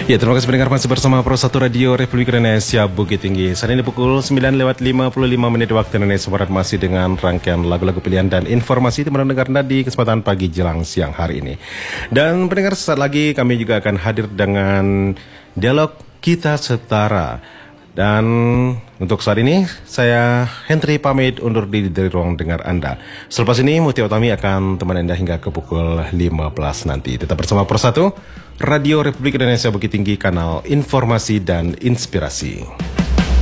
Ya, terima kasih pendengar, masih bersama Pro 1 Radio Republik Indonesia Bukit Tinggi. Saat ini pukul 9:55 waktu Indonesia Barat, masih dengan rangkaian lagu-lagu pilihan dan informasi teman pendengar Anda di kesempatan pagi jelang siang hari ini. Dan pendengar, sesaat lagi kami juga akan hadir dengan dialog Kita Setara. Dan untuk saat ini saya Henry pamit undur diri dari ruang dengar Anda. Selepas ini Mutia Utami akan teman Anda hingga ke pukul 15 nanti. Tetap bersama Pro 1 Radio Republik Indonesia Bukit Tinggi, kanal informasi dan inspirasi.